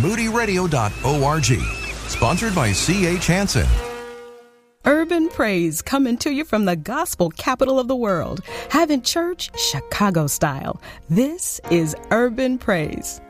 moodyradio.org. Sponsored by C.H. Hansen. Urban Praise coming to you from the gospel capital of the world. Having church Chicago style. This is Urban Praise.